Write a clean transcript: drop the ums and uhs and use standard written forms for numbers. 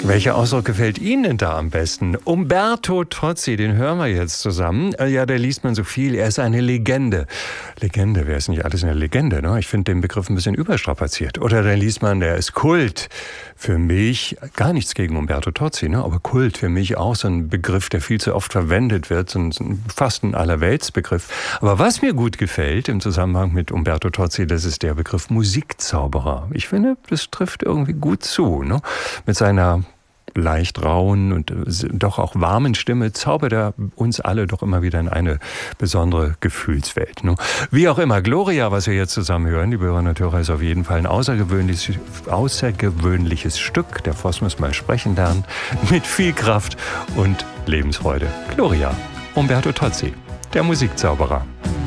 Welcher Ausdruck gefällt Ihnen denn da am besten? Umberto Tozzi, den hören wir jetzt zusammen. Ja, der liest man so viel. Er ist eine Legende. Legende, wer ist nicht alles eine Legende, ne? Ich finde den Begriff ein bisschen überstrapaziert. Oder dann liest man, der ist Kult. Für mich, gar nichts gegen Umberto Tozzi, ne? Aber Kult für mich auch so ein Begriff, der viel zu oft verwendet wird. So ein fast ein Allerweltsbegriff. Aber was mir gut gefällt im Zusammenhang mit Umberto Tozzi, das ist der Begriff Musikzauberer. Ich finde, das trifft irgendwie gut zu, ne? Mit seiner leicht rauen und doch auch warmen Stimme zaubert er uns alle doch immer wieder in eine besondere Gefühlswelt. Ne? Wie auch immer, Gloria, was wir jetzt zusammen hören, liebe Hörerinnen und Hörer, ist auf jeden Fall ein außergewöhnliches Stück. Der Voss muss mal sprechen lernen, mit viel Kraft und Lebensfreude. Gloria, Umberto Tozzi, der Musikzauberer.